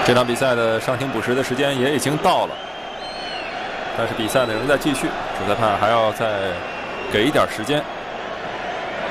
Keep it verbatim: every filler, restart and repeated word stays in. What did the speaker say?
这场比赛的伤停补时的时间也已经到了，但是比赛呢仍在继续，主裁判还要再给一点时间。